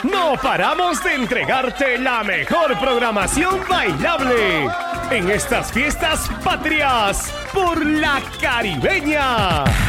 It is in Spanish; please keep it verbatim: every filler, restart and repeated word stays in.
No paramos de entregarte la mejor programación bailable en estas fiestas patrias por la Caribeña.